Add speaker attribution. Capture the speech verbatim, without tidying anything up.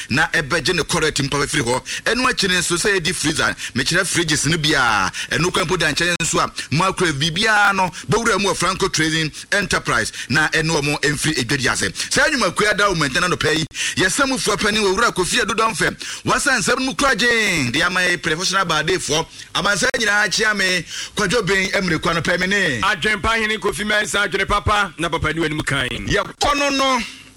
Speaker 1: na ebeje ne correct mpa free ho enu akire nso say di freezer me kire fridges ne bia enu kwampo da nche nso a macro bibia no bowura mu Franco Trading Enterprise na enu mo emfiri edwadi ase say anwuma kua da umentana no pay yesam fu apani wura Kofi Adodon fem wasan sam mu krajen de ama professional bade fo abansa nyina achia me kwadwo ben emre kwa no pay me ne
Speaker 2: adwen pa hene Kofi Mensa adwene papa na papa ni wani mu kan
Speaker 1: ye kono no